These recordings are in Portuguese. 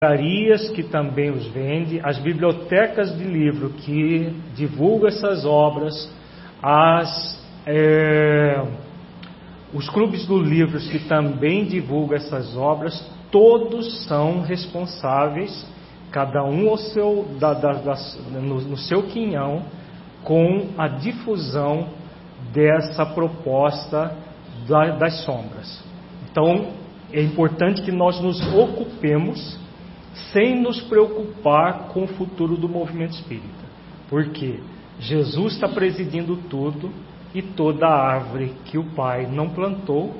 livrarias que também os vende, as bibliotecas de livro que divulgam essas obras, os clubes do livro que também divulgam essas obras, todos são responsáveis, cada um no seu quinhão, com a difusão dessa proposta das sombras. Então, é importante que nós nos ocupemos sem nos preocupar com o futuro do movimento espírita, porque Jesus está presidindo tudo, e toda árvore que o Pai não plantou,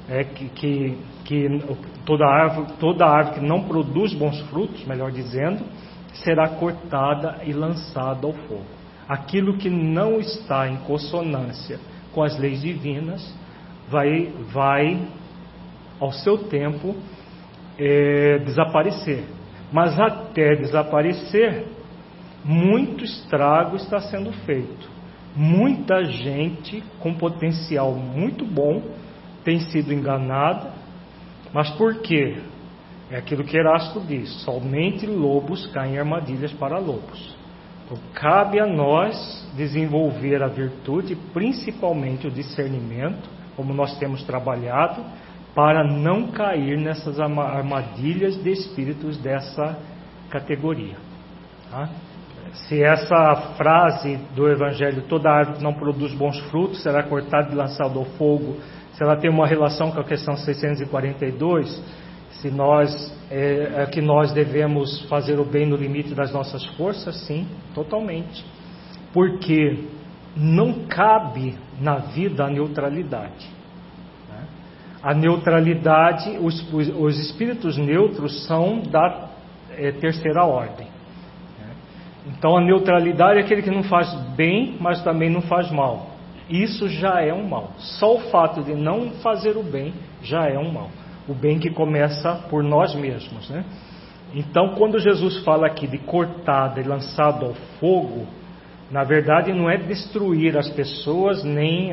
toda árvore que não produz bons frutos, melhor dizendo, será cortada e lançada ao fogo. Aquilo que não está em consonância com as leis divinas vai ao seu tempo desaparecer. Mas até desaparecer, muito estrago está sendo feito. Muita gente com potencial muito bom tem sido enganada. Mas por quê? É aquilo que Erasto diz: somente lobos caem em armadilhas para lobos. Então, cabe a nós desenvolver a virtude, principalmente o discernimento, como nós temos trabalhado, para não cair nessas armadilhas de espíritos dessa categoria. Tá? Se essa frase do Evangelho, toda árvore que não produz bons frutos será cortada e lançada ao fogo, se ela tem uma relação com a questão 642, se que nós devemos fazer o bem no limite das nossas forças, sim, totalmente. Porque não cabe na vida a neutralidade. A neutralidade, os espíritos neutros são da terceira ordem. Então a neutralidade é aquele que não faz bem, mas também não faz mal. Isso já é um mal. Só o fato de não fazer o bem já é um mal. O bem que começa por nós mesmos, né? Então, quando Jesus fala aqui de cortado e lançado ao fogo, na verdade não é destruir as pessoas, nem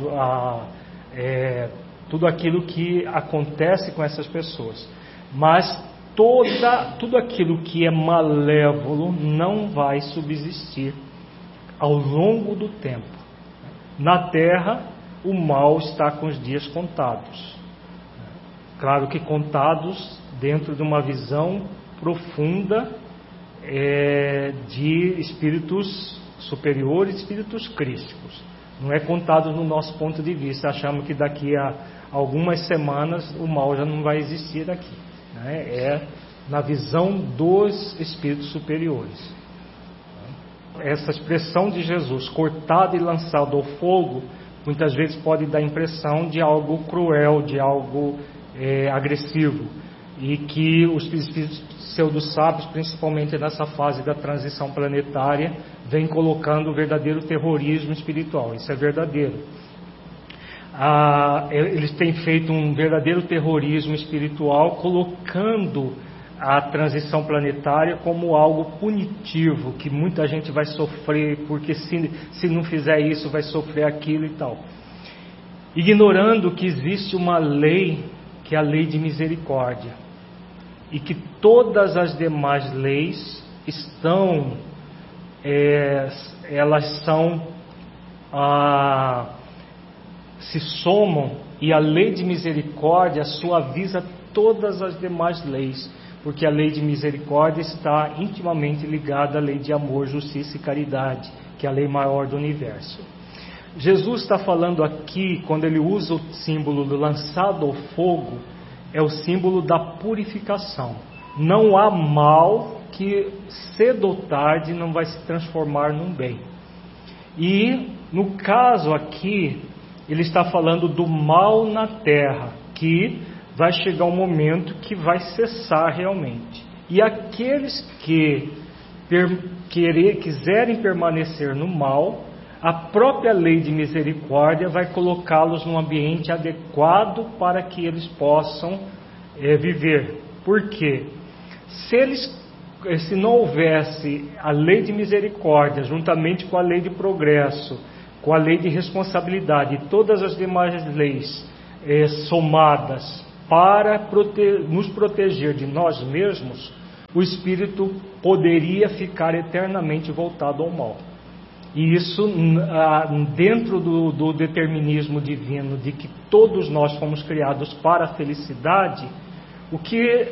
tudo aquilo que acontece com essas pessoas, mas tudo aquilo que é malévolo não vai subsistir ao longo do tempo. Na Terra, o mal está com os dias contados. Claro que contados dentro de uma visão profunda de espíritos superiores, espíritos crísticos. Não é contado no nosso ponto de vista. Achamos que daqui a algumas semanas o mal já não vai existir aqui. É na visão dos espíritos superiores. Essa expressão de Jesus, cortado e lançado ao fogo, muitas vezes pode dar a impressão de algo cruel, de algo agressivo, e que os espíritos pseudo-sábios, principalmente nessa fase da transição planetária, vêm colocando o verdadeiro terrorismo espiritual. Isso é verdadeiro. Eles têm feito um verdadeiro terrorismo espiritual, colocando a transição planetária como algo punitivo, que muita gente vai sofrer, porque se não fizer isso vai sofrer aquilo e tal, ignorando que existe uma lei, que é a lei de misericórdia, e que todas as demais leis elas se somam, e a lei de misericórdia suaviza todas as demais leis, porque a lei de misericórdia está intimamente ligada à lei de amor, justiça e caridade, que é a lei maior do universo. Jesus está falando aqui, quando ele usa o símbolo do lançado ao fogo, é o símbolo da purificação. Não há mal que cedo ou tarde não vai se transformar num bem. E no caso aqui, ele está falando do mal na terra, que vai chegar um momento que vai cessar realmente. E aqueles que quiserem permanecer no mal, a própria lei de misericórdia vai colocá-los num ambiente adequado para que eles possam viver. Por quê? Se não houvesse a lei de misericórdia, juntamente com a lei de progresso, com a lei de responsabilidade e todas as demais leis somadas para nos proteger de nós mesmos, o espírito poderia ficar eternamente voltado ao mal. E isso, dentro do determinismo divino, de que todos nós fomos criados para a felicidade, o que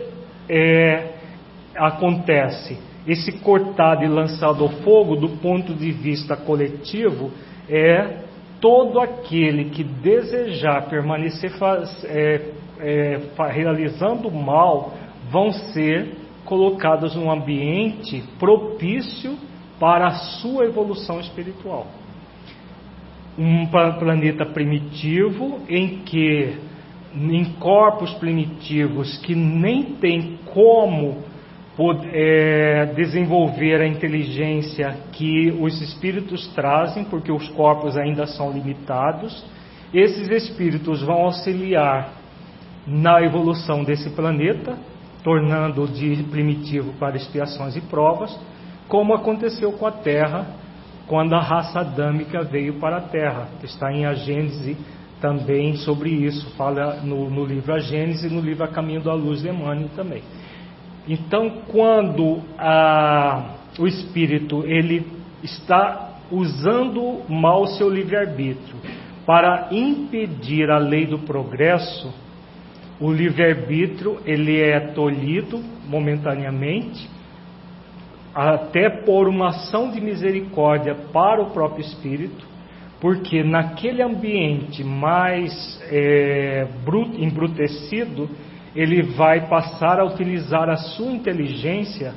acontece? Esse cortado e lançado ao fogo, do ponto de vista coletivo, todo aquele que desejar permanecer realizando o mal, vão ser colocados num ambiente propício para a sua evolução espiritual. Um planeta primitivo em corpos primitivos que nem tem como desenvolver a inteligência que os espíritos trazem, porque os corpos ainda são limitados. Esses espíritos vão auxiliar na evolução desse planeta, tornando-o de primitivo para expiações e provas, como aconteceu com a Terra, quando a raça adâmica veio para a Terra. Está em A Gênese também sobre isso, fala no livro A Gênese e no livro A Caminho da Luz de Emmanuel também. Então, quando o espírito ele está usando mal o seu livre-arbítrio para impedir a lei do progresso, o livre-arbítrio ele é tolhido momentaneamente, até por uma ação de misericórdia para o próprio espírito, porque naquele ambiente mais embrutecido, ele vai passar a utilizar a sua inteligência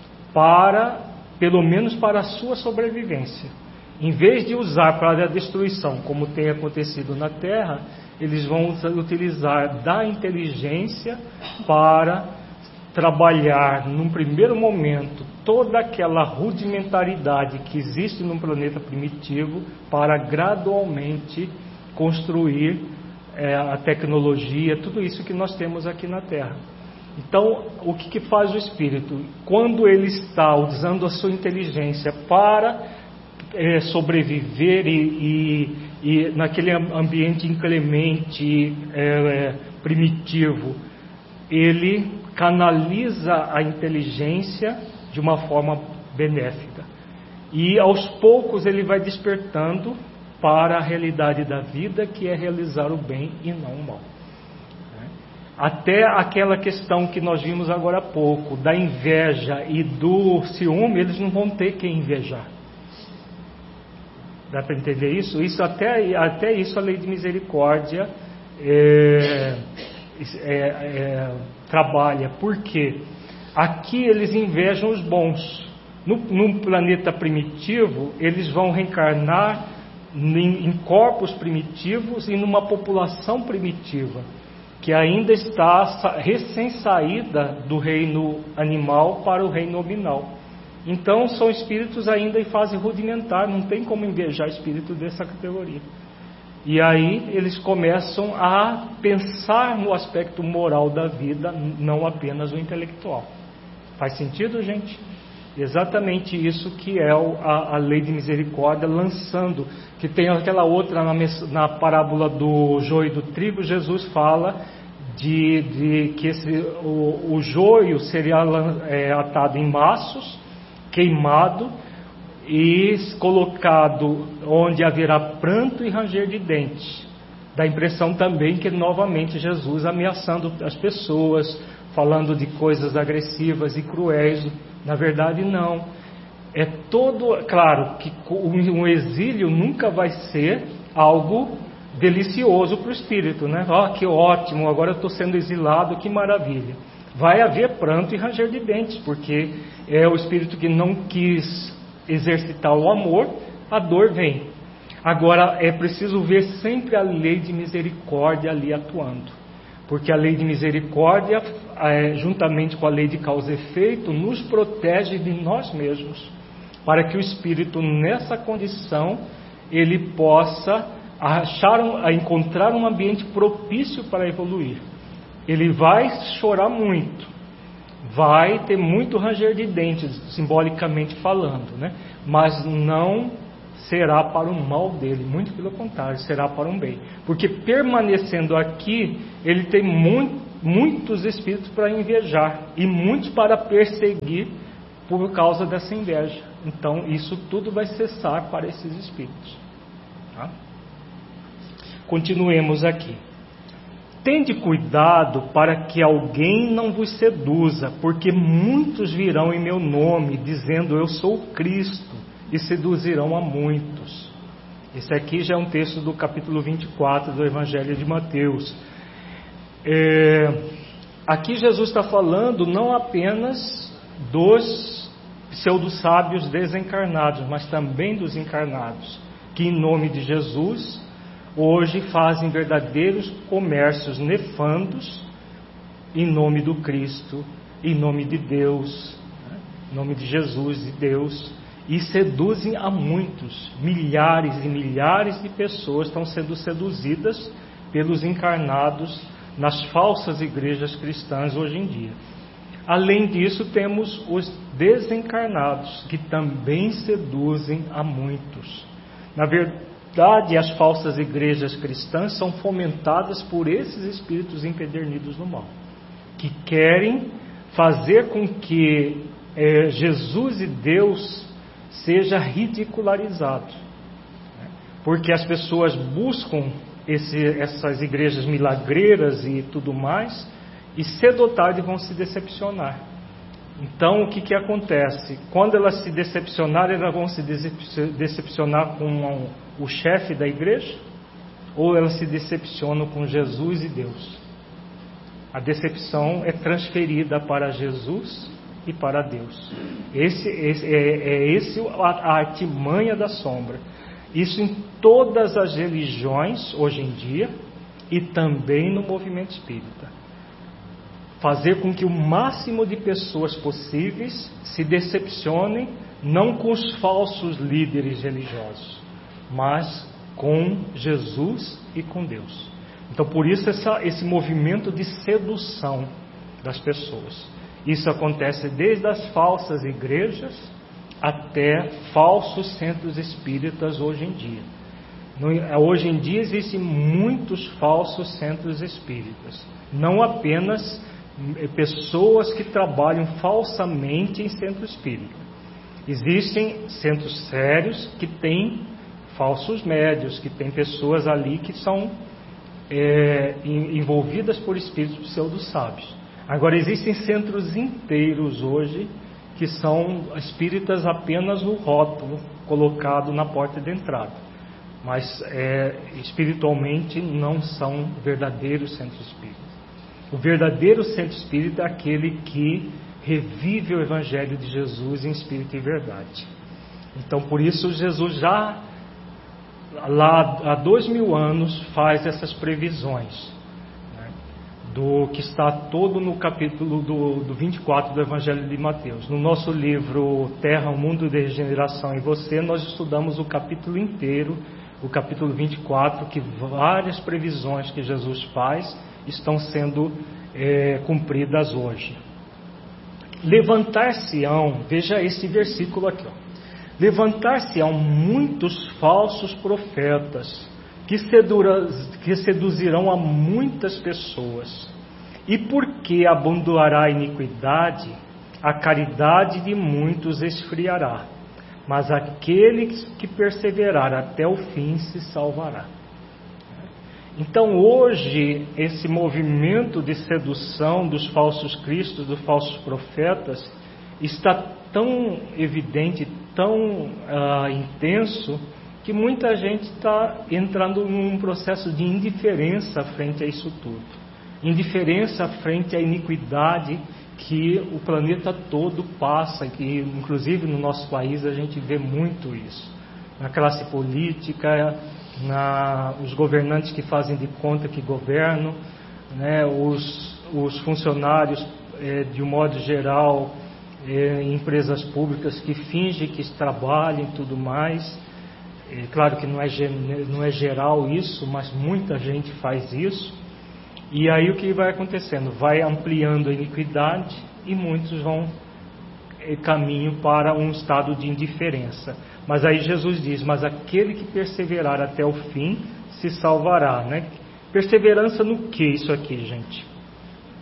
pelo menos para a sua sobrevivência. Em vez de usar para a destruição, como tem acontecido na Terra, eles vão utilizar da inteligência para trabalhar, num primeiro momento, toda aquela rudimentaridade que existe num planeta primitivo, para gradualmente construir a tecnologia, tudo isso que nós temos aqui na Terra. Então, o que faz o espírito? Quando ele está usando a sua inteligência para sobreviver e naquele ambiente inclemente, primitivo, ele canaliza a inteligência de uma forma benéfica. E aos poucos ele vai despertando para a realidade da vida, que é realizar o bem e não o mal. Até aquela questão que nós vimos agora há pouco, da inveja e do ciúme, eles não vão ter quem invejar. Dá para entender isso? Até isso a lei de misericórdia trabalha. Por quê? Aqui eles invejam os bons. No planeta primitivo, eles vão reencarnar em corpos primitivos e numa população primitiva, que ainda está recém-saída do reino animal para o reino nominal. Então são espíritos ainda em fase rudimentar, não tem como invejar espírito dessa categoria. E aí eles começam a pensar no aspecto moral da vida, não apenas o intelectual. Faz sentido, gente? Exatamente isso que é a lei de misericórdia, lançando, que tem aquela outra na parábola do joio e do trigo. Jesus fala de que o joio seria atado em maços, queimado e colocado onde haverá pranto e ranger de dentes. Dá a impressão também que novamente Jesus ameaçando as pessoas, falando de coisas agressivas e cruéis. Na verdade não, claro que um exílio nunca vai ser algo delicioso para o espírito, né? Que ótimo, agora eu estou sendo exilado, que maravilha. Vai haver pranto e ranger de dentes, porque é o espírito que não quis exercitar o amor, a dor vem. Agora é preciso ver sempre a lei de misericórdia ali atuando, porque a lei de misericórdia, juntamente com a lei de causa e efeito, nos protege de nós mesmos, para que o espírito nessa condição ele possa encontrar um ambiente propício para evoluir. Ele vai chorar muito, vai ter muito ranger de dentes, simbolicamente falando, né? Mas não será para o mal dele, muito pelo contrário, será para um bem. Porque permanecendo aqui, ele tem muitos espíritos para invejar e muitos para perseguir por causa dessa inveja. Então isso tudo vai cessar para esses espíritos. Tá? Continuemos aqui. Tende cuidado para que alguém não vos seduza, porque muitos virão em meu nome, dizendo eu sou o Cristo, e seduzirão a muitos. Esse aqui já é um texto do capítulo 24 do Evangelho de Mateus. Aqui Jesus está falando não apenas dos pseudo-sábios desencarnados, mas também dos encarnados, que em nome de Jesus hoje fazem verdadeiros comércios nefandos em nome do Cristo, em nome de Deus, em nome de Jesus e Deus, e seduzem a muitos. Milhares e milhares de pessoas estão sendo seduzidas pelos encarnados nas falsas igrejas cristãs hoje em dia. Além disso, temos os desencarnados, que também seduzem a muitos. Na verdade, as falsas igrejas cristãs são fomentadas por esses espíritos empedernidos no mal, que querem fazer com que Jesus e Deus seja ridicularizado, porque as pessoas buscam essas igrejas milagreiras e tudo mais, e cedo ou tarde vão se decepcionar. Então o que acontece? Quando elas se decepcionarem, elas vão se decepcionar com o chefe da igreja, ou elas se decepcionam com Jesus e Deus? A decepção é transferida para Jesus e para Deus. Esse a artimanha da sombra. Isso em todas as religiões hoje em dia e também no movimento espírita. Fazer com que o máximo de pessoas possíveis se decepcionem, não com os falsos líderes religiosos, mas com Jesus e com Deus. Então, por isso esse movimento de sedução das pessoas. Isso acontece desde as falsas igrejas até falsos centros espíritas hoje em dia. Hoje em dia existem muitos falsos centros espíritas, não apenas pessoas que trabalham falsamente em centro espírita. Existem centros sérios que têm falsos médios, que têm pessoas ali que são envolvidas por espíritos pseudo-sábios. Agora, existem centros inteiros hoje que são espíritas apenas no rótulo colocado na porta de entrada, mas espiritualmente não são verdadeiros centros espíritas. O verdadeiro centro espírita é aquele que revive o Evangelho de Jesus em espírito e verdade. Então, por isso, Jesus já lá há 2000 anos faz essas previsões, né, do que está todo no capítulo do 24 do Evangelho de Mateus. No nosso livro Terra, o Mundo de Regeneração e Você, nós estudamos o capítulo inteiro, o capítulo 24, que várias previsões que Jesus faz estão sendo cumpridas hoje. Levantar-se-ão, veja esse versículo aqui, ó. Levantar-se-ão muitos falsos profetas que seduzirão a muitas pessoas. E porque abundará a iniquidade, a caridade de muitos esfriará. Mas aquele que perseverar até o fim se salvará. Então hoje esse movimento de sedução dos falsos cristos, dos falsos profetas, está tão evidente, tão intenso, que muita gente está entrando num processo de indiferença frente a isso tudo. Indiferença frente à iniquidade que o planeta todo passa, que inclusive no nosso país a gente vê muito isso. Na classe política, os governantes que fazem de conta que governam, né, os funcionários, de um modo geral, em empresas públicas que fingem que trabalham e tudo mais. Claro que não é geral isso, mas muita gente faz isso. E aí o que vai acontecendo? Vai ampliando a iniquidade e muitos vão caminho para um estado de indiferença. Mas aí Jesus diz, mas aquele que perseverar até o fim se salvará, né? Perseverança no que isso aqui, gente?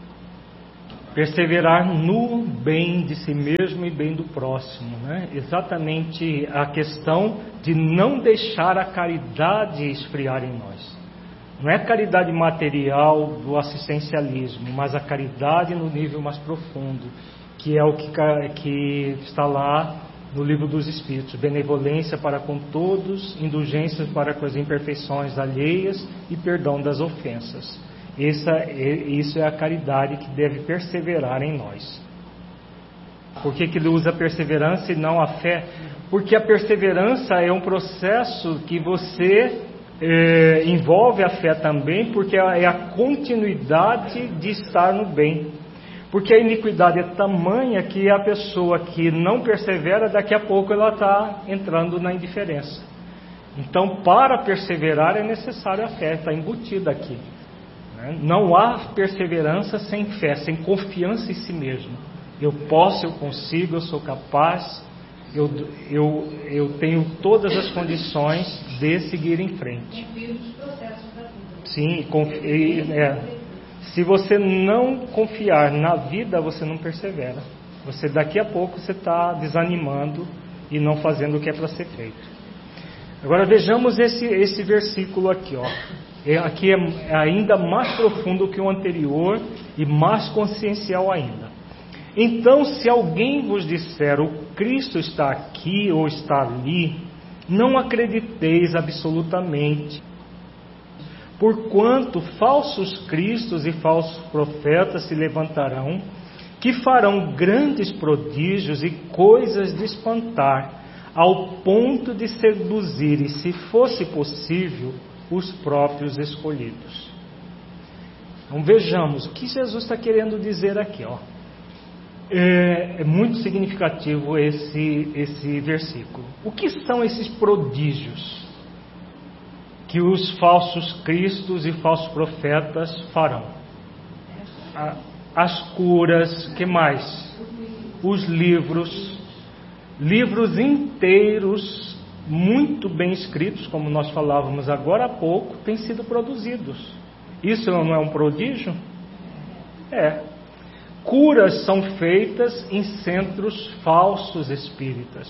Perseverar no bem de si mesmo e bem do próximo, né? Exatamente a questão de não deixar a caridade esfriar em nós. Não é a caridade material do assistencialismo, mas a caridade no nível mais profundo, que é o que está lá no Livro dos Espíritos: benevolência para com todos, indulgências para com as imperfeições alheias e perdão das ofensas. Isso é a caridade que deve perseverar em nós. Por que ele usa a perseverança e não a fé? Porque a perseverança é um processo que você envolve a fé também, porque é a continuidade de estar no bem. Porque a iniquidade é tamanha que a pessoa que não persevera, daqui a pouco ela está entrando na indiferença. Então, para perseverar é necessário a fé, está embutida aqui. Não há perseverança sem fé, sem confiança em si mesmo. Eu posso, eu consigo, eu sou capaz, eu tenho todas as condições de seguir em frente. Confio nos processos da vida. Sim, se você não confiar na vida, você não persevera. Daqui a pouco você está desanimando e não fazendo o que é para ser feito. Agora vejamos esse versículo aqui, ó. Aqui é ainda mais profundo que o anterior e mais consciencial ainda. Então, se alguém vos disser: o Cristo está aqui ou está ali, não acrediteis absolutamente, porquanto falsos cristos e falsos profetas se levantarão, que farão grandes prodígios e coisas de espantar, ao ponto de seduzirem, se fosse possível, os próprios escolhidos. Então vejamos o que Jesus está querendo dizer aqui, ó. É muito significativo esse versículo. O que são esses prodígios que os falsos cristos e falsos profetas farão? As curas, que mais? Os livros inteiros, muito bem escritos, como nós falávamos agora há pouco, têm sido produzidos. Isso não é um prodígio? É. Curas são feitas em centros falsos espíritas,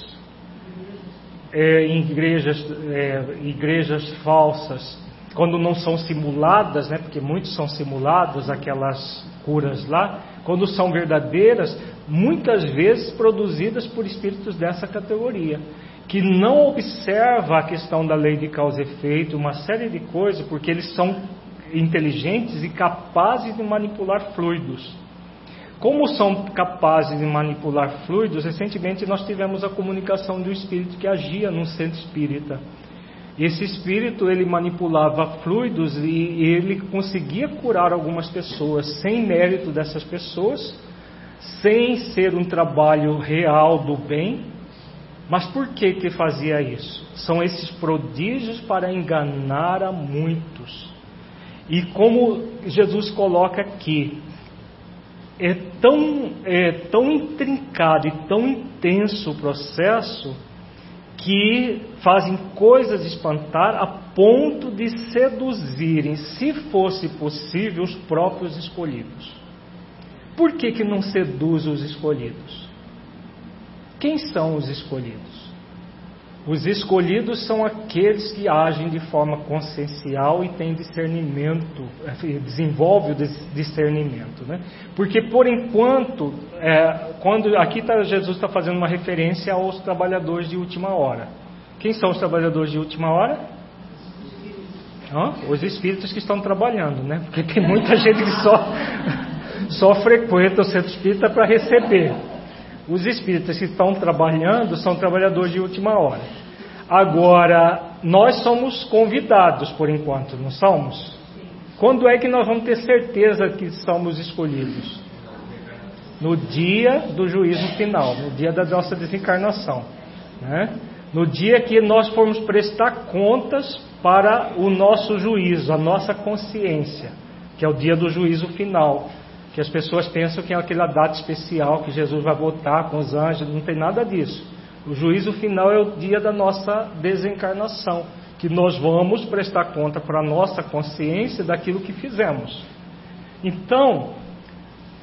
em igrejas falsas, quando não são simuladas, né? Porque muitos são simulados, aquelas curas lá, quando são verdadeiras, muitas vezes produzidas por espíritos dessa categoria, que não observa a questão da lei de causa e efeito, uma série de coisas, porque eles são inteligentes e capazes de manipular fluidos. Como são capazes de manipular fluidos, recentemente nós tivemos a comunicação de um espírito que agia num centro espírita. Esse espírito, ele manipulava fluidos e ele conseguia curar algumas pessoas sem mérito dessas pessoas, sem ser um trabalho real do bem. Mas por que fazia isso? São esses prodígios para enganar a muitos. E como Jesus coloca aqui, é tão intrincado e tão intenso o processo que fazem coisas de espantar a ponto de seduzirem, se fosse possível, os próprios escolhidos. Por que não seduz os escolhidos? Quem são os escolhidos? Os escolhidos são aqueles que agem de forma consciencial e têm discernimento, desenvolve o discernimento, né? Porque por enquanto, quando aqui Jesus está fazendo uma referência aos trabalhadores de última hora. Quem são os trabalhadores de última hora? Os espíritos que estão trabalhando, né? Porque tem muita gente que só frequenta o centro espírita para receber. Os espíritas que estão trabalhando são trabalhadores de última hora. Agora, nós somos convidados por enquanto, não somos? Quando é que nós vamos ter certeza que somos escolhidos? No dia do juízo final, no dia da nossa desencarnação, né? No dia que nós formos prestar contas para o nosso juízo, a nossa consciência, que é o dia do juízo final. Que as pessoas pensam que é aquela data especial que Jesus vai voltar com os anjos, não tem nada disso. O juízo final é o dia da nossa desencarnação, que nós vamos prestar conta para a nossa consciência daquilo que fizemos. Então,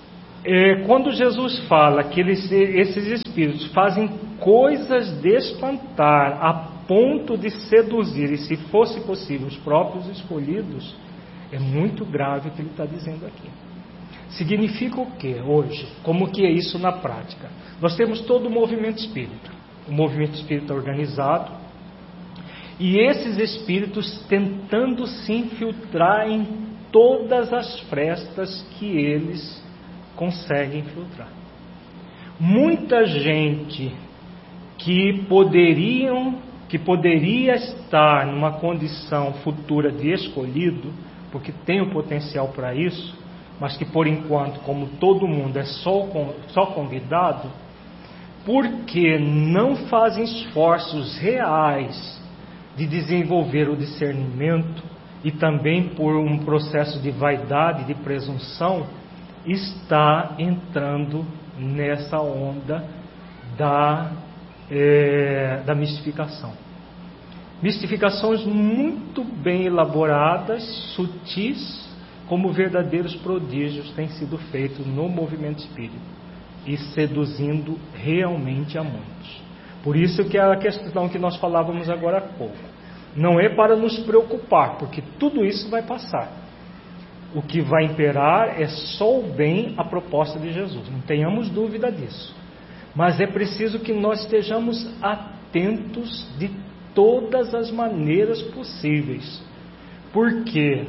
Quando Jesus fala que esses espíritos fazem coisas de espantar a ponto de seduzir, e se fosse possível, os próprios escolhidos, é muito grave o que ele está dizendo aqui. Significa o que hoje? Como que é isso na prática? Nós temos todo o movimento espírita. O movimento espírita organizado. E esses espíritos tentando se infiltrar em todas as frestas que eles conseguem filtrar. Muita gente que poderia estar numa condição futura de escolhido, porque tem o potencial para isso, mas que por enquanto, como todo mundo, é só convidado, porque não fazem esforços reais de desenvolver o discernimento, e também por um processo de vaidade, de presunção, está entrando nessa onda da mistificação. Mistificações muito bem elaboradas, sutis, como verdadeiros prodígios têm sido feitos no movimento espírita e seduzindo realmente a muitos. Por isso que é a questão que nós falávamos agora há pouco. Não é para nos preocupar, porque tudo isso vai passar. O que vai imperar é só o bem, a proposta de Jesus. Não tenhamos dúvida disso. Mas é preciso que nós estejamos atentos de todas as maneiras possíveis. Porque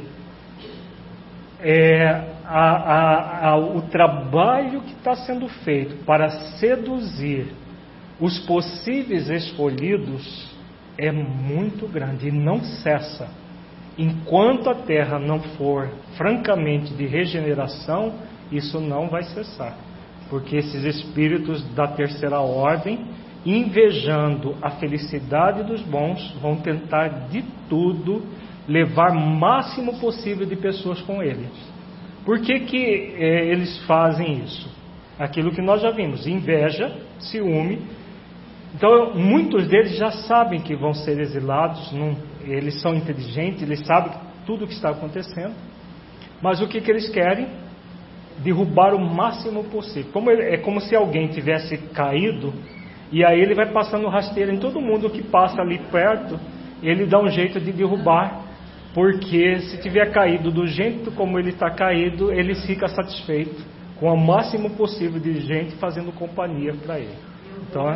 o trabalho que está sendo feito para seduzir os possíveis escolhidos é muito grande e não cessa. Enquanto a Terra não for francamente de regeneração, isso não vai cessar. Porque esses espíritos da terceira ordem, invejando a felicidade dos bons, vão tentar de tudo levar o máximo possível de pessoas com eles. Por que eles fazem isso? Aquilo que nós já vimos: inveja, ciúme. Então, muitos deles já sabem que vão ser exilados, eles são inteligentes, eles sabem tudo o que está acontecendo, mas o que eles querem? Derrubar o máximo possível. É como se alguém tivesse caído, e aí ele vai passando rasteiro em todo mundo que passa ali perto, ele dá um jeito de derrubar, porque se tiver caído do jeito como ele está caído, ele fica satisfeito com o máximo possível de gente fazendo companhia para ele. Então,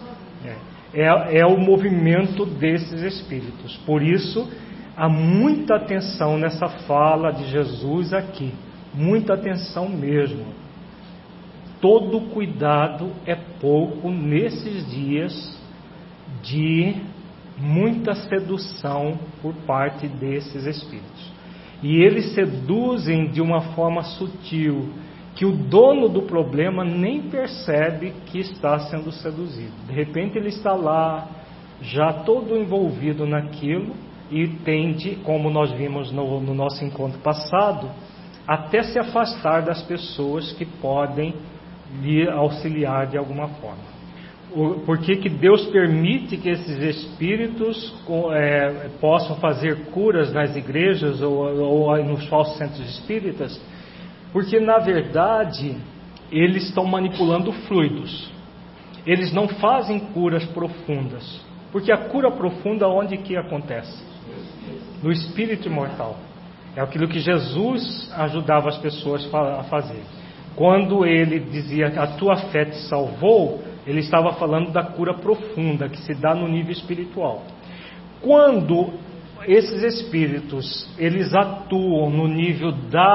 é o movimento desses espíritos. Por isso, há muita atenção nessa fala de Jesus aqui. Muita atenção mesmo. Todo cuidado é pouco nesses dias de muita sedução por parte desses espíritos. E eles seduzem de uma forma sutil, que o dono do problema nem percebe que está sendo seduzido. De repente ele está lá, já todo envolvido naquilo, e tende, como nós vimos no nosso encontro passado, até se afastar das pessoas que podem lhe auxiliar de alguma forma. Por que Deus permite que esses espíritos possam fazer curas nas igrejas ou nos falsos centros espíritas? Porque, na verdade, eles estão manipulando fluidos. Eles não fazem curas profundas. Porque a cura profunda, onde que acontece? No espírito imortal. É aquilo que Jesus ajudava as pessoas a fazer. Quando ele dizia que a tua fé te salvou, ele estava falando da cura profunda, que se dá no nível espiritual. Quando esses espíritos, eles atuam no nível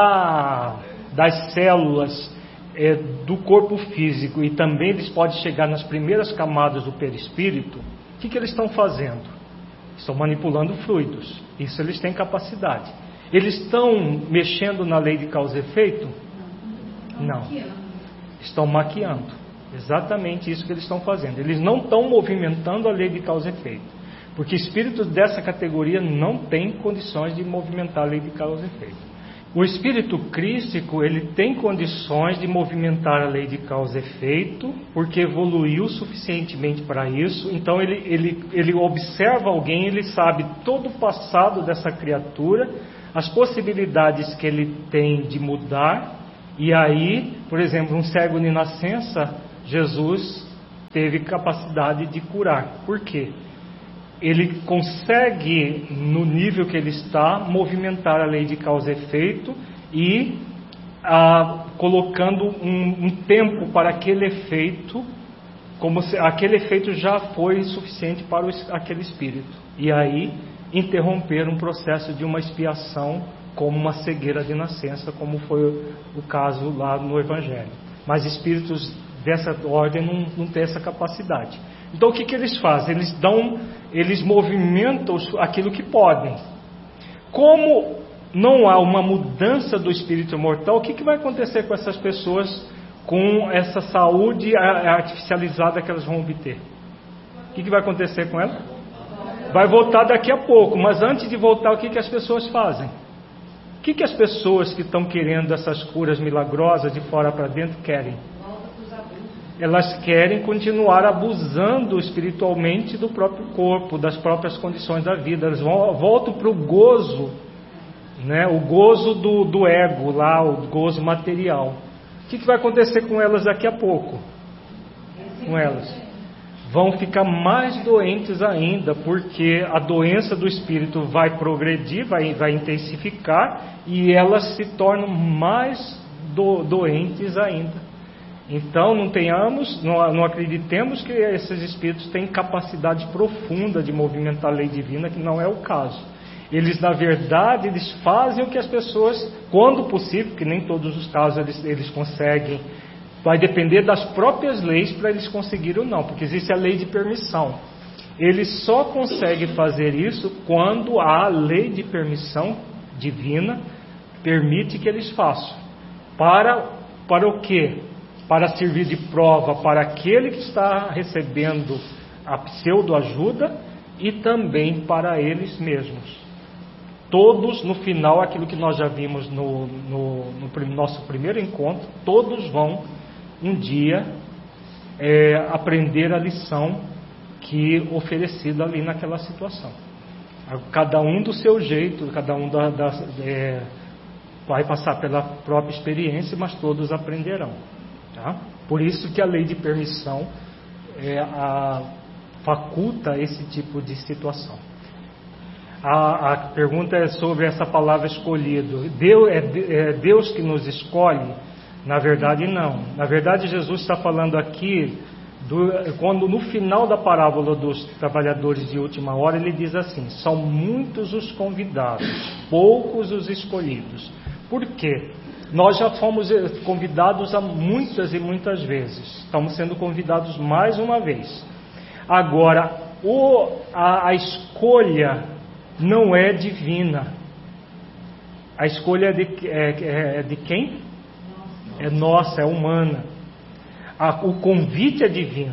das células do corpo físico, e também eles podem chegar nas primeiras camadas do perispírito, o que eles estão fazendo? Estão manipulando fluidos. Isso eles têm capacidade. Eles estão mexendo na lei de causa e efeito? Não. Estão maquiando. Exatamente isso que eles estão fazendo. Eles não estão movimentando a lei de causa e efeito. Porque espíritos dessa categoria não têm condições de movimentar a lei de causa e efeito. O espírito crístico, ele tem condições de movimentar a lei de causa e efeito, porque evoluiu suficientemente para isso. Então ele observa alguém, ele sabe todo o passado dessa criatura, as possibilidades que ele tem de mudar, E aí, por exemplo, um cego de nascença, Jesus teve capacidade de curar. Por quê? Ele consegue, no nível que ele está, movimentar a lei de causa e efeito e colocando um tempo para aquele efeito, como se aquele efeito já foi suficiente para aquele espírito. E aí interromper um processo de uma expiação, como uma cegueira de nascença, como foi o caso lá no Evangelho. Mas espíritos dessa ordem não têm essa capacidade. Então o que eles fazem? Eles movimentam aquilo que podem. Como não há uma mudança do espírito mortal, o que vai acontecer com essas pessoas, com essa saúde artificializada que elas vão obter? O que vai acontecer com ela? Vai voltar daqui a pouco, mas antes de voltar, o que as pessoas fazem? O que as pessoas que estão querendo essas curas milagrosas de fora para dentro querem? Elas querem continuar abusando espiritualmente do próprio corpo, das próprias condições da vida. Elas voltam para o gozo, né? O gozo do ego lá, o gozo material. O que vai acontecer com elas daqui a pouco? Com elas vão ficar mais doentes ainda, porque a doença do espírito vai progredir, vai intensificar, e elas se tornam mais doentes ainda. Então não acreditemos que esses espíritos têm capacidade profunda de movimentar a lei divina, que não é o caso. Eles, na verdade, eles fazem o que as pessoas, quando possível, que nem todos os casos eles conseguem, vai depender das próprias leis para eles conseguirem ou não, porque existe a lei de permissão. Eles só conseguem fazer isso quando a lei de permissão divina permite que eles façam. Para o quê? Para servir de prova para aquele que está recebendo a pseudo-ajuda e também para eles mesmos. Todos, no final, aquilo que nós já vimos no nosso primeiro encontro, todos vão um dia aprender a lição que oferecida ali naquela situação. Cada um do seu jeito, cada um vai passar pela própria experiência, mas todos aprenderão. Tá? Por isso que a lei de permissão faculta esse tipo de situação. A pergunta é sobre essa palavra escolhido. Deus que nos escolhe? Na verdade, não. Na verdade, Jesus está falando aqui, quando no final da parábola dos trabalhadores de última hora, ele diz assim: são muitos os convidados, poucos os escolhidos. Por quê? Nós já fomos convidados muitas e muitas vezes. Estamos sendo convidados mais uma vez. Agora, a escolha não é divina. A escolha é de quem? É nossa, é humana. O convite é divino.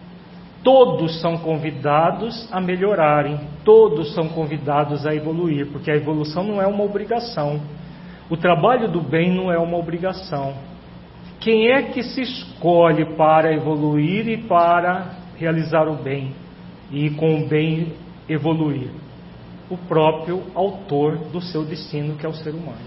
Todos são convidados a melhorarem. Todos são convidados a evoluir, porque a evolução não é uma obrigação. O trabalho do bem não é uma obrigação. Quem é que se escolhe para evoluir e para realizar o bem e com o bem evoluir? O próprio autor do seu destino, que é o ser humano.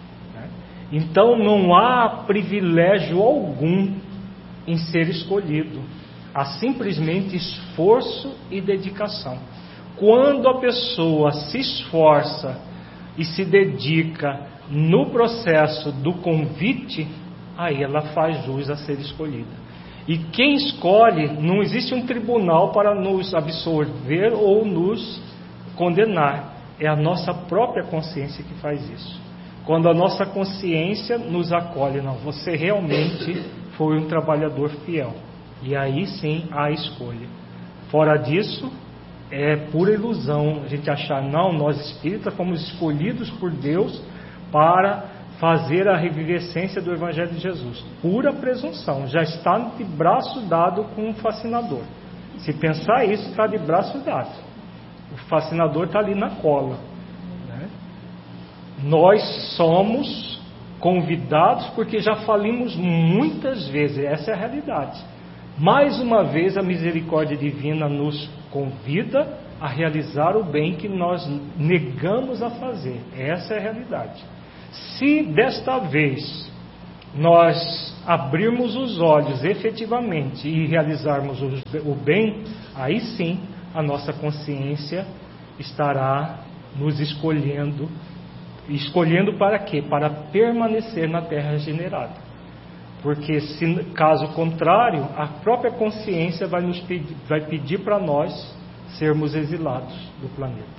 Então não há privilégio algum em ser escolhido. Há simplesmente esforço e dedicação. Quando a pessoa se esforça e se dedica no processo do convite, aí ela faz jus a ser escolhida. E quem escolhe, não existe um tribunal para nos absolver ou nos condenar. É a nossa própria consciência que faz isso. Quando a nossa consciência nos acolhe, não, você realmente foi um trabalhador fiel. E aí sim há escolha. Fora disso, é pura ilusão a gente achar, não, nós espíritas fomos escolhidos por Deus para fazer a revivescência do Evangelho de Jesus. Pura presunção, já está de braço dado com o fascinador. Se pensar isso, está de braço dado. O fascinador está ali na cola. Né? Nós somos convidados porque já falimos muitas vezes, essa é a realidade. Mais uma vez a misericórdia divina nos convida a realizar o bem que nós negamos a fazer. Essa é a realidade. Se desta vez nós abrirmos os olhos efetivamente e realizarmos o bem, aí sim a nossa consciência estará nos escolhendo. Escolhendo para quê? Para permanecer na terra regenerada. Porque se caso contrário, a própria consciência vai pedir para nós sermos exilados do planeta.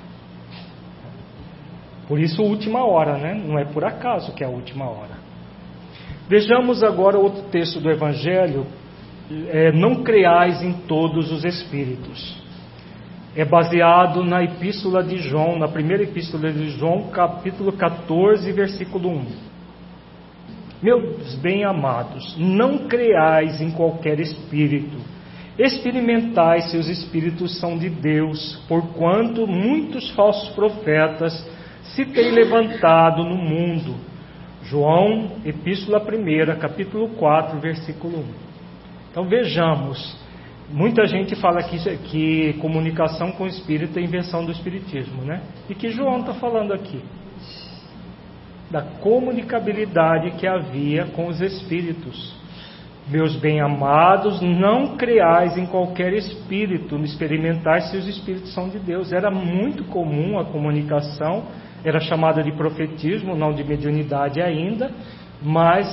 Por isso, última hora, né? Não é por acaso que é a última hora. Vejamos agora outro texto do Evangelho. Não creais em todos os espíritos. É baseado na epístola de João, na primeira epístola de João, capítulo 14, versículo 1. Meus bem-amados, não creais em qualquer espírito, experimentai se os espíritos são de Deus, porquanto muitos falsos profetas se têm levantado no mundo. João, epístola 1, capítulo 4, versículo 1. Então vejamos. Muita gente fala que comunicação com o Espírito é invenção do Espiritismo, né? E que João está falando aqui? Da comunicabilidade que havia com os Espíritos. Meus bem-amados, não creais em qualquer Espírito, experimentai se os Espíritos são de Deus. Era muito comum a comunicação, era chamada de profetismo, não de mediunidade ainda, mas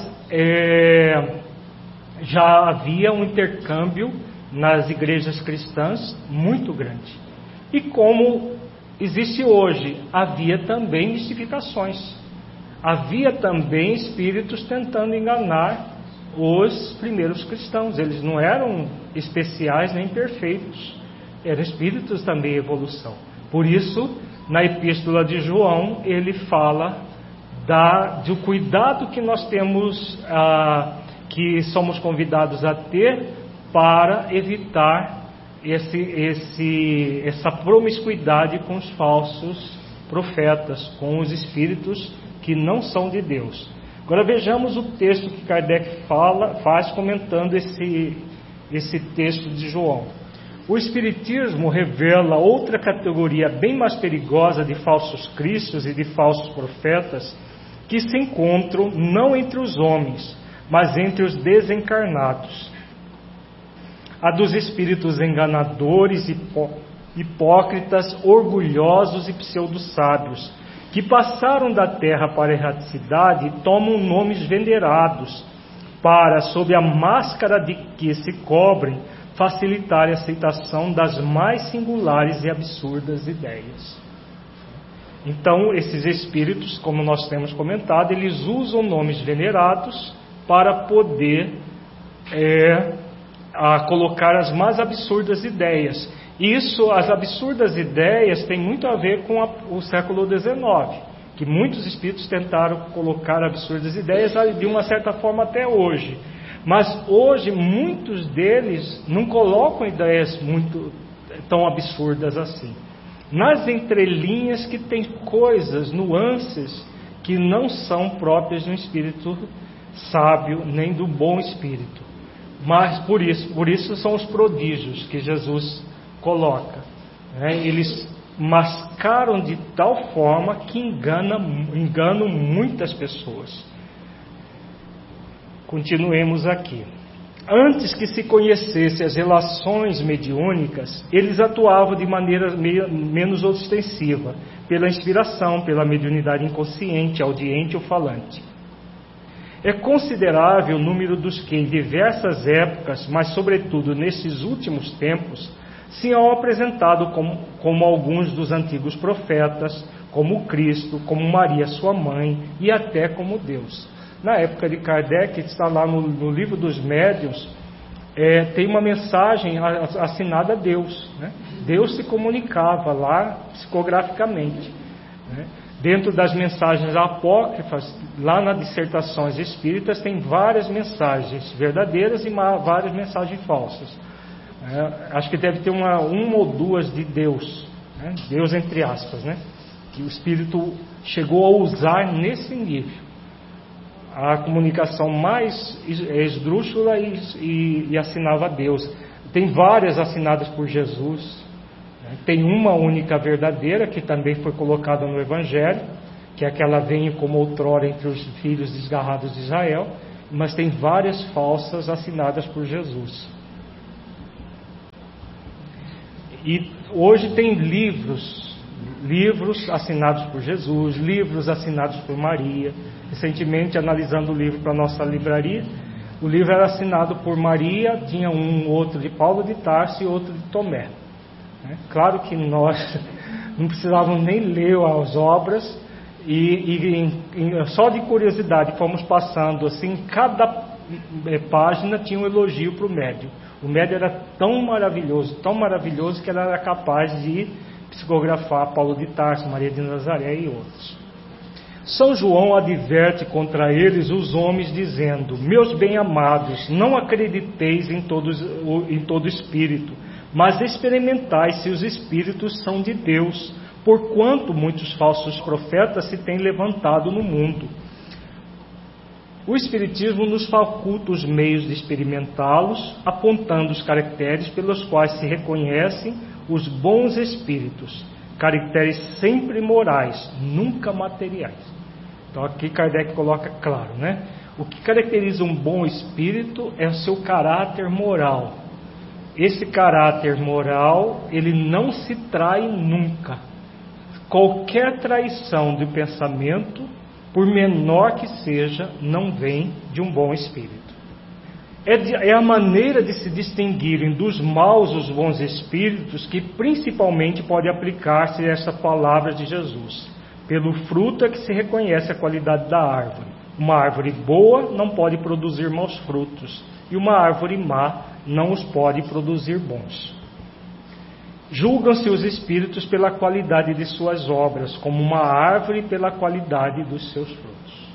já havia um intercâmbio nas igrejas cristãs muito grande. E como existe hoje, havia também mistificações. Havia também espíritos tentando enganar os primeiros cristãos. Eles não eram especiais nem perfeitos. Eram espíritos também em evolução. Por isso, na epístola de João, ele fala do cuidado que nós temos, que somos convidados a ter para evitar essa promiscuidade com os falsos profetas, com os espíritos que não são de Deus. Agora vejamos o texto que Kardec faz comentando esse texto de João. O Espiritismo revela outra categoria bem mais perigosa de falsos cristos e de falsos profetas que se encontram não entre os homens, mas entre os desencarnados. A dos espíritos enganadores, hipócritas, orgulhosos e pseudo-sábios, que passaram da terra para a erraticidade e tomam nomes venerados, para, sob a máscara de que se cobrem, facilitar a aceitação das mais singulares e absurdas ideias. Então, esses espíritos, como nós temos comentado, eles usam nomes venerados para poder colocar as mais absurdas ideias. Isso, as absurdas ideias, tem muito a ver com o século XIX, que muitos espíritos tentaram colocar absurdas ideias de uma certa forma até hoje. Mas hoje muitos deles não colocam ideias muito tão absurdas assim. Nas entrelinhas que tem coisas, nuances que não são próprias de um espírito sábio nem do bom espírito. Mas por isso são os prodígios que Jesus coloca. Eles mascaram de tal forma que enganam muitas pessoas. Continuemos aqui. Antes que se conhecesse as relações mediúnicas, eles atuavam de maneira menos ostensiva, pela inspiração, pela mediunidade inconsciente, audiente ou falante. É considerável o número dos que, em diversas épocas, mas sobretudo nesses últimos tempos, se hão apresentado como alguns dos antigos profetas, como Cristo, como Maria, sua mãe, e até como Deus. Na época de Kardec, está lá no livro dos médiuns, tem uma mensagem assinada a Deus. Deus se comunicava lá psicograficamente. Dentro das mensagens apócrifas, lá nas dissertações espíritas, tem várias mensagens verdadeiras e várias mensagens falsas. Acho que deve ter uma ou duas de Deus, Deus entre aspas, que o espírito chegou a usar nesse nível. A comunicação mais esdrúxula e assinava a Deus. Tem várias assinadas por Jesus. Tem uma única verdadeira, que também foi colocada no Evangelho, que é aquela venha como outrora entre os filhos desgarrados de Israel. mas tem várias falsas assinadas por Jesus. E hoje tem livros assinados por Jesus, livros assinados por Maria. Recentemente, analisando o livro para a nossa livraria, o livro era assinado por Maria, tinha outro de Paulo de Tarso e outro de Tomé. Claro que nós não precisávamos nem ler as obras, só de curiosidade fomos passando assim, cada página tinha um elogio para o médium. O médium era tão maravilhoso que ele era capaz de psicografar Paulo de Tarso, Maria de Nazaré e outros. São João adverte contra eles os homens, dizendo: meus bem-amados, não acrediteis em todo espírito, mas experimentai se os espíritos são de Deus, porquanto muitos falsos profetas se têm levantado no mundo. O Espiritismo nos faculta os meios de experimentá-los, apontando os caracteres pelos quais se reconhecem os bons espíritos, caracteres sempre morais, nunca materiais. Então aqui Kardec coloca claro, né? O que caracteriza um bom espírito é o seu caráter moral. Esse caráter moral, ele não se trai nunca. Qualquer traição de pensamento, por menor que seja, não vem de um bom espírito. É a maneira de se distinguirem dos maus os bons espíritos que principalmente pode aplicar-se essa palavra de Jesus. Pelo fruto é que se reconhece a qualidade da árvore. Uma árvore boa não pode produzir maus frutos, e uma árvore má não os pode produzir bons. Julgam-se os espíritos pela qualidade de suas obras, como uma árvore pela qualidade dos seus frutos.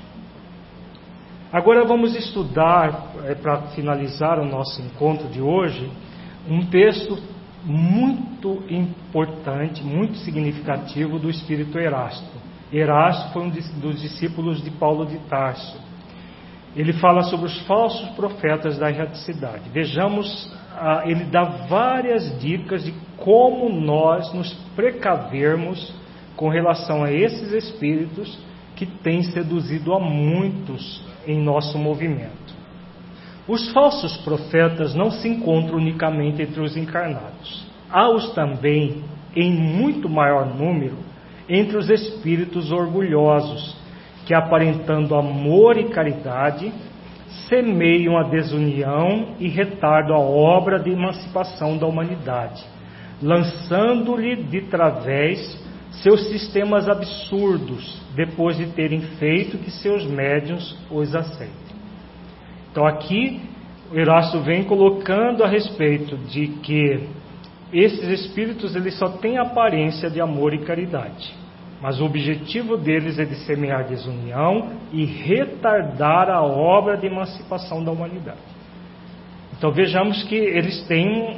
Agora vamos estudar, para finalizar o nosso encontro de hoje, um texto muito importante, muito significativo do espírito Erasto. Erasto foi um dos discípulos de Paulo de Tarso. Ele fala sobre os falsos profetas da erraticidade. Vejamos, ele dá várias dicas de como nós nos precavermos com relação a esses espíritos que têm seduzido a muitos em nosso movimento. Os falsos profetas não se encontram unicamente entre os encarnados. Há-os também, em muito maior número, entre os espíritos orgulhosos, que aparentando amor e caridade, semeiam a desunião e retardam a obra de emancipação da humanidade, lançando-lhe de través seus sistemas absurdos, depois de terem feito que seus médiuns os aceitem. Então aqui o Erasto vem colocando a respeito de que esses espíritos eles só têm aparência de amor e caridade, mas o objetivo deles é de semear desunião e retardar a obra de emancipação da humanidade. Então vejamos que eles têm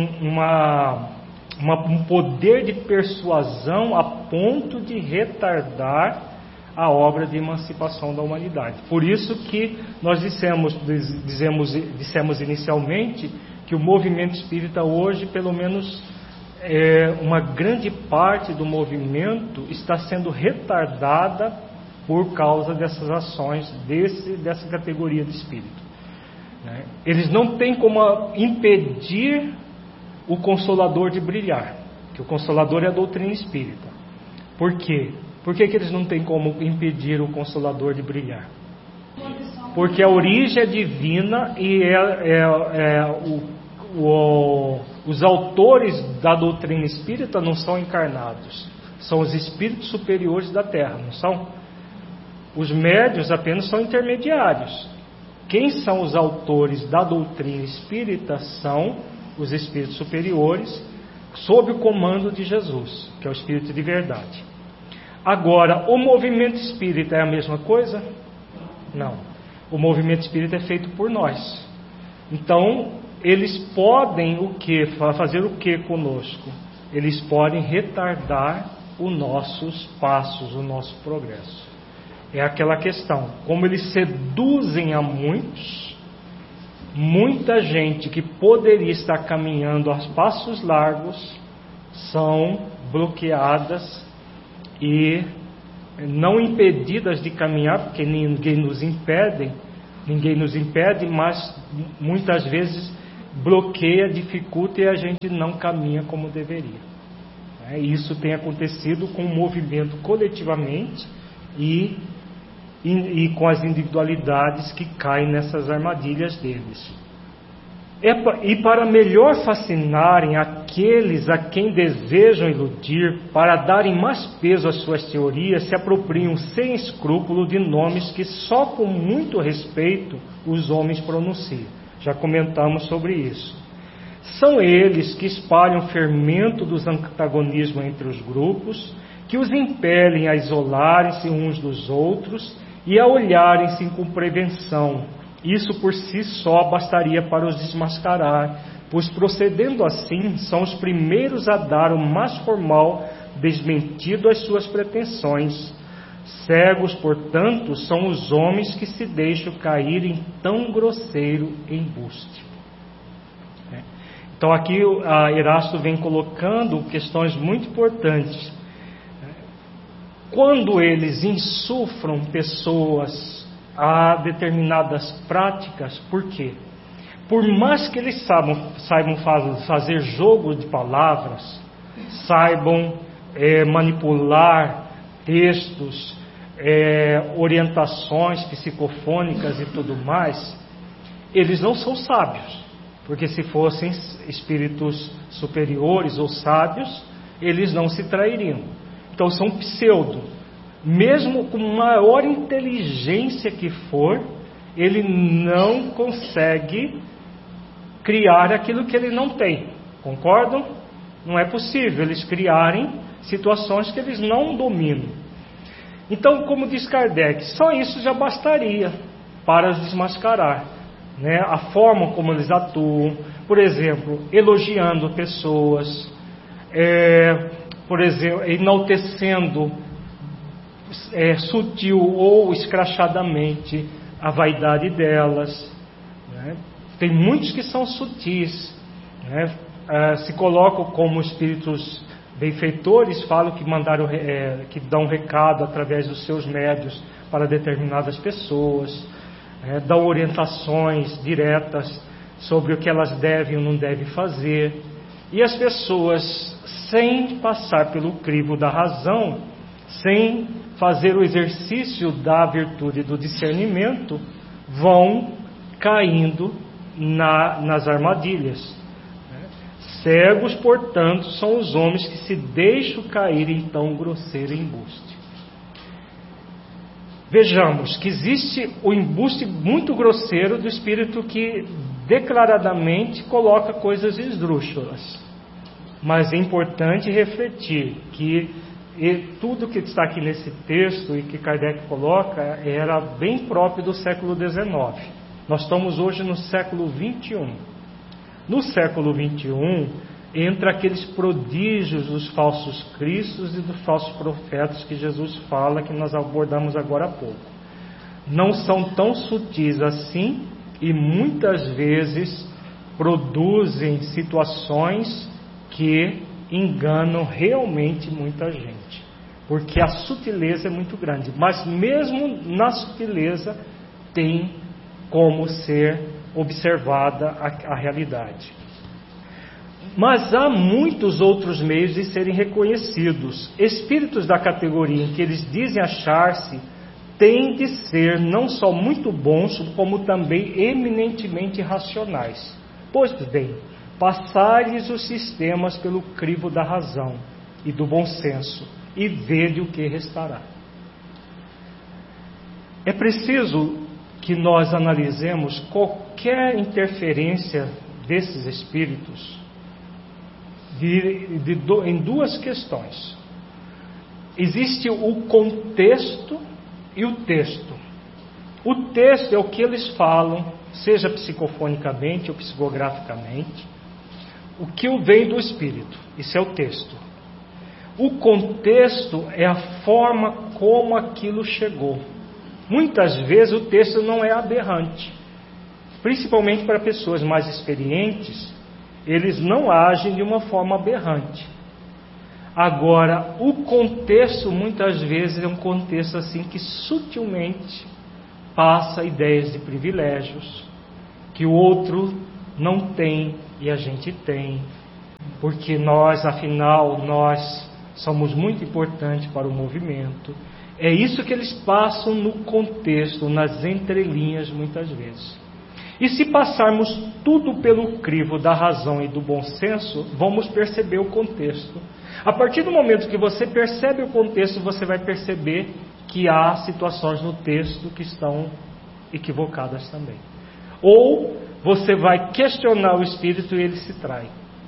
um poder de persuasão a ponto de retardar a obra de emancipação da humanidade. Por isso que nós dissemos inicialmente que o movimento espírita hoje, pelo menos uma grande parte do movimento está sendo retardada por causa dessas ações dessa categoria de espírito. Eles não têm como impedir o Consolador de brilhar, que o Consolador é a doutrina espírita. Por quê? Por que eles não têm como impedir o Consolador de brilhar? Porque a origem é divina e os autores da doutrina espírita não são encarnados, são os espíritos superiores da Terra, não são? Os médiuns apenas são intermediários. Quem são os autores da doutrina espírita são os espíritos superiores, sob o comando de Jesus, que é o Espírito de verdade. Agora, o movimento espírita é a mesma coisa? Não. O movimento espírita é feito por nós. Então, eles podem fazer o que conosco? Eles podem retardar os nossos passos, o nosso progresso. É aquela questão, como eles seduzem a muitos, muita gente que poderia estar caminhando a passos largos são bloqueadas e não impedidas de caminhar, porque ninguém nos impede, Ninguém nos impede, mas muitas vezes bloqueia, dificulta e a gente não caminha como deveria. Isso tem acontecido com o movimento coletivamente e com as individualidades que caem nessas armadilhas deles. E para melhor fascinarem aqueles a quem desejam iludir, para darem mais peso às suas teorias, se apropriam sem escrúpulo de nomes que só com muito respeito os homens pronunciam. Já comentamos sobre isso. São eles que espalham fermento dos antagonismos entre os grupos, que os impelem a isolarem-se uns dos outros e a olharem-se com prevenção. Isso por si só bastaria para os desmascarar, pois procedendo assim, são os primeiros a dar o mais formal desmentido às suas pretensões. Cegos, portanto, são os homens que se deixam cair em tão grosseiro embuste. Então aqui Erasto vem colocando questões muito importantes. Quando eles insufram pessoas a determinadas práticas, por quê? Por mais que eles saibam fazer jogo de palavras, saibam manipular textos, orientações psicofônicas e tudo mais, eles não são sábios. Porque se fossem espíritos superiores ou sábios, eles não se trairiam. Então são pseudo. Mesmo com maior inteligência que for, ele não consegue criar aquilo que ele não tem. Concordam? Não é possível eles criarem situações que eles não dominam. Então, como diz Kardec, só isso já bastaria para os desmascarar. A forma como eles atuam, por exemplo, elogiando pessoas, por exemplo, enaltecendo sutil ou escrachadamente a vaidade delas. Tem muitos que são sutis, se colocam como espíritos benfeitores, falam que que dão recado através dos seus médios para determinadas pessoas. Dão orientações diretas sobre o que elas devem ou não devem fazer. E as pessoas, sem passar pelo crivo da razão, sem fazer o exercício da virtude do discernimento, vão caindo nas armadilhas. Cegos, portanto, são os homens que se deixam cair em tão grosseiro embuste. Vejamos que existe o embuste muito grosseiro do espírito que declaradamente coloca coisas esdrúxulas. Mas é importante refletir que tudo que está aqui nesse texto e que Kardec coloca era bem próprio do século XIX. Nós estamos hoje no século XXI. No século XXI, entra aqueles prodígios dos falsos cristos e dos falsos profetas que Jesus fala, que nós abordamos agora há pouco. Não são tão sutis assim e muitas vezes produzem situações que enganam realmente muita gente, porque a sutileza é muito grande, mas mesmo na sutileza tem como ser observada a realidade. Mas há muitos outros meios de serem reconhecidos. Espíritos da categoria em que eles dizem achar-se têm de ser não só muito bons, como também eminentemente racionais. Pois bem, passai-lhes os sistemas pelo crivo da razão e do bom senso, e vede o que restará. É preciso que nós analisemos qualquer interferência desses espíritos em duas questões. Existe o contexto e o texto. O texto é o que eles falam, seja psicofonicamente ou psicograficamente, o que vem do espírito. Isso é o texto. O contexto é a forma como aquilo chegou. Muitas vezes o texto não é aberrante, principalmente para pessoas mais experientes. Eles não agem de uma forma aberrante. Agora, o contexto muitas vezes é um contexto assim que sutilmente passa ideias de privilégios que o outro não tem e a gente tem, porque nós, afinal, nós somos muito importantes para o movimento. É isso que eles passam no contexto, nas entrelinhas, muitas vezes. E se passarmos tudo pelo crivo da razão e do bom senso, vamos perceber o contexto. A partir do momento que você percebe o contexto, você vai perceber que há situações no texto que estão equivocadas também. Ou você vai questionar o Espírito e ele se trai.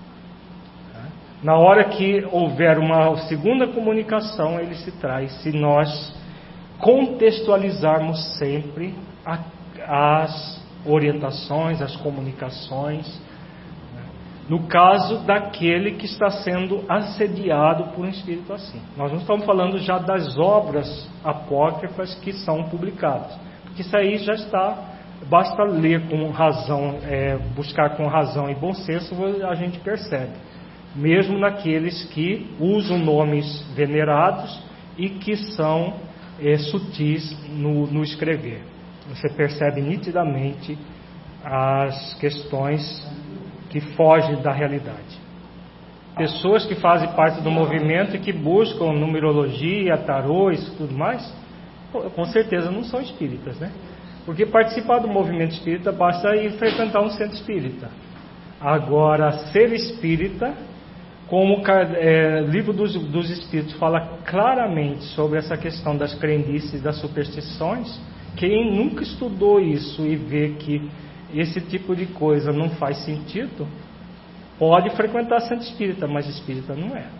Na hora que houver uma segunda comunicação, ele se trai, se nós contextualizarmos sempre as orientações, as comunicações, no caso daquele que está sendo assediado por um espírito assim. Nós não estamos falando já das obras apócrifas que são publicadas, porque isso aí já está, basta ler com razão, buscar com razão e bom senso, a gente percebe. Mesmo naqueles que usam nomes venerados e que são sutis no escrever. Você percebe nitidamente as questões que fogem da realidade. Pessoas que fazem parte do movimento e que buscam numerologia, tarô, isso tudo mais, com certeza não são espíritas, né? Porque participar do movimento espírita basta ir frequentar um centro espírita. Agora, ser espírita, como o livro dos Espíritos fala claramente sobre essa questão das crendices, das superstições, quem nunca estudou isso e vê que esse tipo de coisa não faz sentido, pode frequentar centro espírita, mas espírita não é.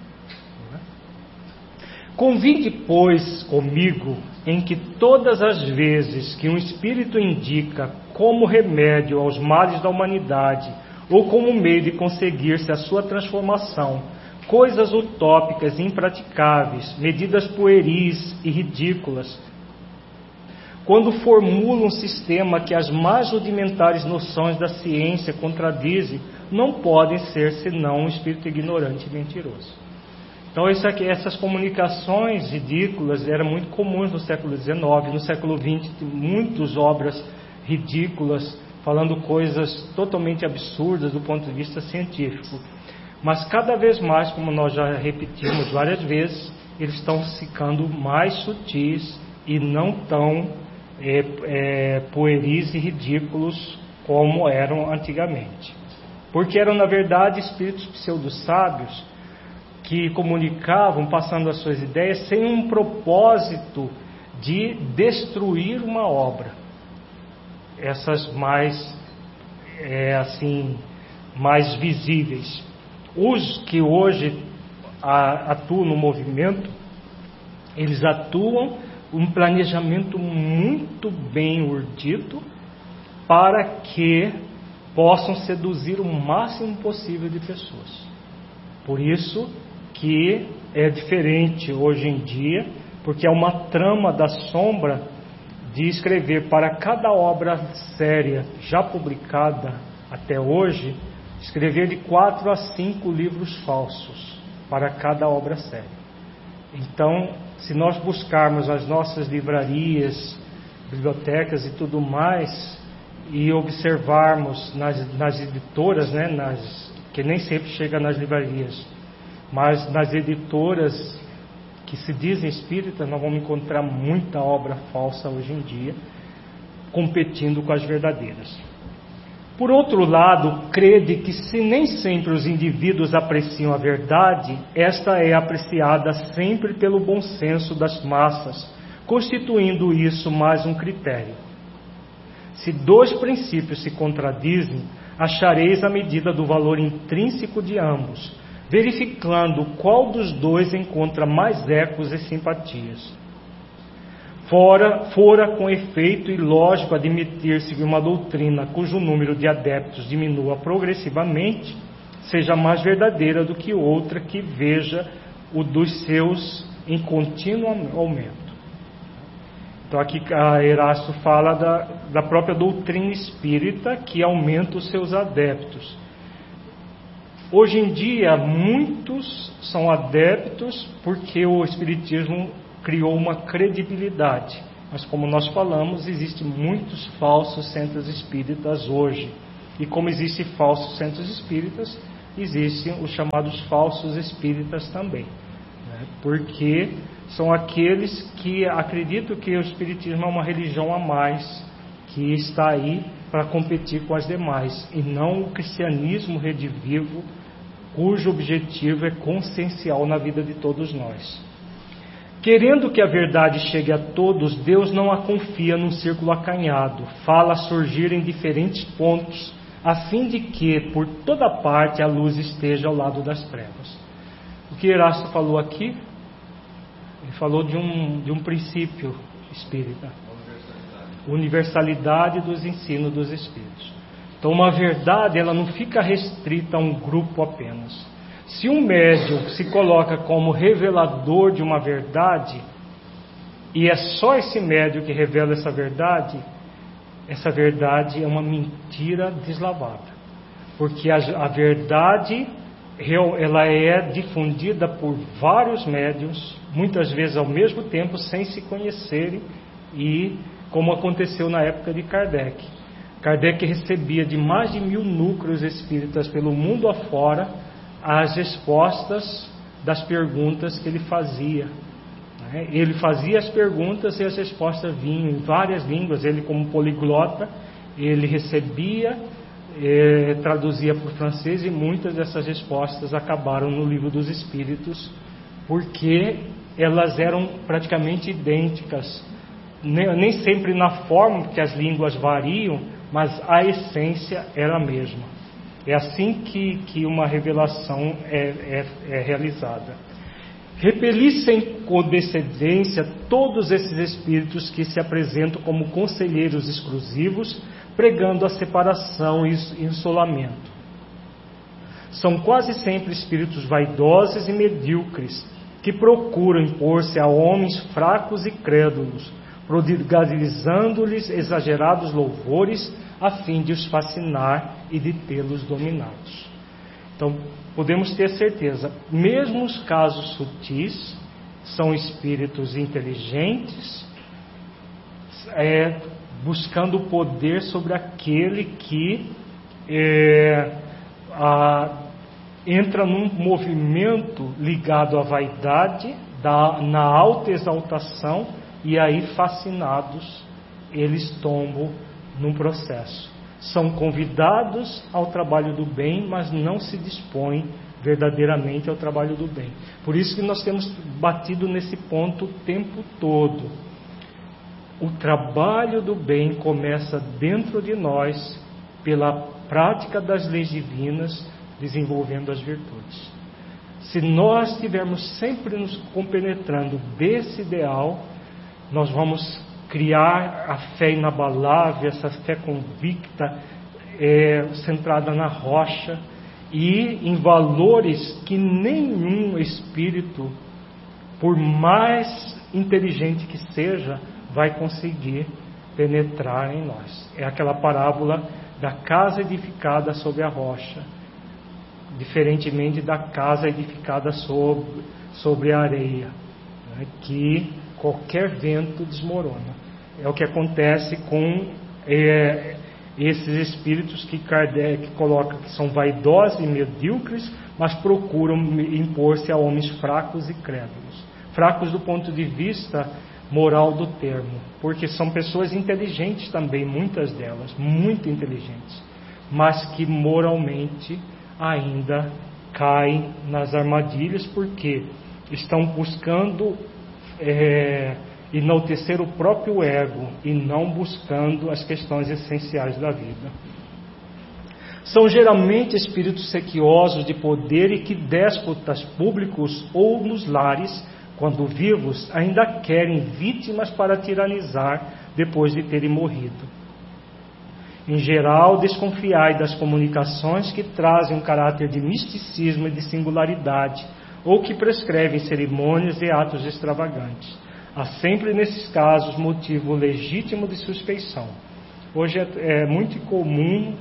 Convide, pois, comigo em que todas as vezes que um espírito indica como remédio aos males da humanidade ou como meio de conseguir-se a sua transformação, coisas utópicas e impraticáveis, medidas pueris e ridículas, quando formula um sistema que as mais rudimentares noções da ciência contradizem, não podem ser senão um espírito ignorante e mentiroso. Então essas comunicações ridículas eram muito comuns no século XIX, no século XX, muitas obras ridículas, falando coisas totalmente absurdas do ponto de vista científico. Mas cada vez mais, como nós já repetimos várias vezes, eles estão ficando mais sutis e não tão pueris e ridículos como eram antigamente. Porque eram, na verdade, espíritos pseudo-sábios que comunicavam, passando as suas ideias, sem um propósito de destruir uma obra. Essas mais visíveis. Os que hoje atuam no movimento, eles atuam um planejamento muito bem urdido para que possam seduzir o máximo possível de pessoas. Por isso que é diferente hoje em dia, porque é uma trama da sombra de escrever para cada obra séria já publicada até hoje, escrever de 4 a 5 livros falsos para cada obra séria. Então, se nós buscarmos as nossas livrarias, bibliotecas e tudo mais, e observarmos nas editoras, né, que nem sempre chega nas livrarias, mas nas editoras que se dizem espíritas, nós vamos encontrar muita obra falsa hoje em dia, competindo com as verdadeiras. Por outro lado, crede que se nem sempre os indivíduos apreciam a verdade, esta é apreciada sempre pelo bom senso das massas, constituindo isso mais um critério. Se 2 princípios se contradizem, achareis a medida do valor intrínseco de ambos, verificando qual dos 2 encontra mais ecos e simpatias. Fora com efeito e lógico admitir-se que uma doutrina cujo número de adeptos diminua progressivamente seja mais verdadeira do que outra que veja o dos seus em contínuo aumento. Então aqui Erasto fala da própria doutrina espírita que aumenta os seus adeptos. Hoje em dia muitos são adeptos porque o espiritismo criou uma credibilidade Mas como nós falamos, existem muitos falsos centros espíritas hoje. E como existem falsos centros espíritas, existem os chamados falsos espíritas também, né? Porque são aqueles que acreditam que o espiritismo é uma religião a mais, que está aí para competir com as demais, e não o cristianismo redivivo, cujo objetivo é consciencial na vida de todos nós. Querendo que a verdade chegue a todos, Deus não a confia num círculo acanhado, fala surgir em diferentes pontos, a fim de que, por toda parte, a luz esteja ao lado das trevas. O que Erasto falou aqui, ele falou de um princípio espírita, universalidade dos ensinos dos espíritos. Então, uma verdade, ela não fica restrita a um grupo apenas. Se um médium se coloca como revelador de uma verdade, e é só esse médium que revela essa verdade é uma mentira deslavada. Porque a verdade, ela é difundida por vários médiuns, muitas vezes ao mesmo tempo, sem se conhecerem, e como aconteceu na época de Kardec. Kardec recebia de mais de 1000 núcleos espíritas pelo mundo afora as respostas das perguntas que ele fazia. Ele fazia as perguntas e as respostas vinham em várias línguas. Ele, como poliglota, ele recebia, traduzia para o francês, e muitas dessas respostas acabaram no Livro dos Espíritos, porque elas eram praticamente idênticas, nem sempre na forma, porque as línguas variam, mas a essência era a mesma. É assim que uma revelação é realizada. Repelissem com descendência todos esses espíritos que se apresentam como conselheiros exclusivos, pregando a separação e isolamento. São quase sempre espíritos vaidosos e medíocres, que procuram impor-se a homens fracos e crédulos, prodigalizando-lhes exagerados louvores, a fim de os fascinar e de tê-los dominados. Então, podemos ter certeza, mesmo os casos sutis, são espíritos inteligentes, buscando o poder sobre aquele que entra num movimento ligado à vaidade, na autoexaltação, e aí, fascinados, eles tombam num processo. São convidados ao trabalho do bem, mas não se dispõem verdadeiramente ao trabalho do bem. Por isso que nós temos batido nesse ponto o tempo todo. O trabalho do bem começa dentro de nós, pela prática das leis divinas, desenvolvendo as virtudes. Se nós estivermos sempre nos compenetrando desse ideal, nós vamos criar a fé inabalável, essa fé convicta, centrada na rocha e em valores que nenhum espírito, por mais inteligente que seja, vai conseguir penetrar em nós. É aquela parábola da casa edificada sobre a rocha, diferentemente da casa edificada sobre a areia, né, que qualquer vento desmorona. É o que acontece com esses espíritos que Kardec coloca que são vaidosos e medíocres, mas procuram impor-se a homens fracos e crédulos. Fracos do ponto de vista moral do termo, porque são pessoas inteligentes também, muitas delas, muito inteligentes, mas que moralmente ainda caem nas armadilhas, porque estão buscando enaltecer o próprio ego e não buscando as questões essenciais da vida. São geralmente espíritos sequiosos de poder e que déspotas públicos ou nos lares, quando vivos, ainda querem vítimas para tiranizar depois de terem morrido. Em geral, desconfiai das comunicações que trazem um caráter de misticismo e de singularidade, ou que prescrevem cerimônias e atos extravagantes. Há sempre nesses casos motivo legítimo de suspeição. Hoje é muito comum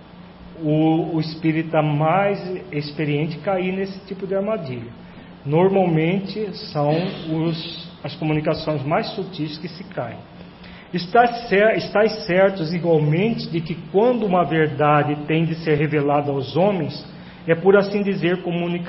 o espírita mais experiente cair nesse tipo de armadilha. Normalmente são as comunicações mais sutis que se caem. Estais certos igualmente de que quando uma verdade tem de ser revelada aos homens, é por assim dizer comunicada